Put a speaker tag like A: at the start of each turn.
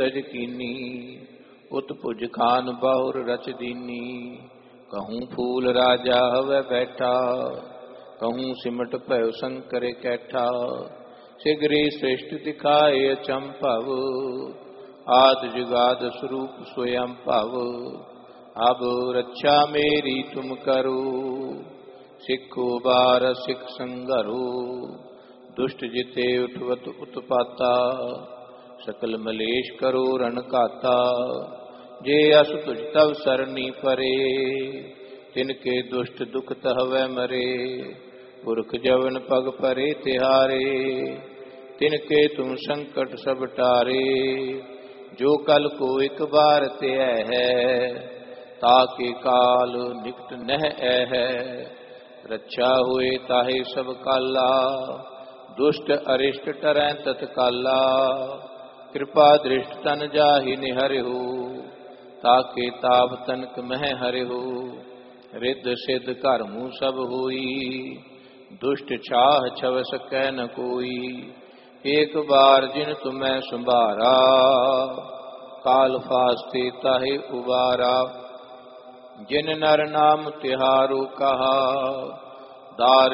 A: तज कीनी, उत पुज खान बहुर रच दीनी। कहूँ फूल राजा हवै बैठा, कहूँ सिमट पयो शंकर कैठा। शीघ्र श्रेष्ठ दिखाए अचंभव, आद जुगाद स्वरूप स्वयं भव। अब रक्षा मेरी तुम करो, सिखो बार सिख संगरो। दुष्ट जिते उठवत उत्पाता, सकल मलेश करो रण काता। जे अस तुझ तव सरनी परे, तिनके दुष्ट दुख तहवै मरे। पुरख जवन पग परे तिहारे, तिनके तुम संकट सब टारे। जो कल को एक बार त्यह है, ताके काल निकट नह है। रक्षा हुए ताहे सब काला, दुष्ट अरिष्ट टरै तत्काला। कृपा दृष्ट तन जाहि निहरिहु, ताके ताप तनक मह हरिहु। रिद्ध सिद्ध घर मुँह सब होई, दुष्ट छाह छव सकै न कोई। एक बार जिन तुम्हें संभारा, काल फास्ते ताहे उबारा। जिन नर नाम तिहारो कहा, दार